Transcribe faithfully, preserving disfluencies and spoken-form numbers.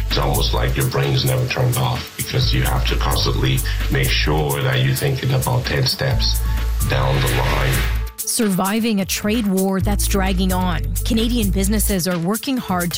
It's almost like your brain's never turned off because you have to constantly make sure that you're thinking about ten steps down the line. Surviving a trade war that's dragging on. Canadian businesses are working hard to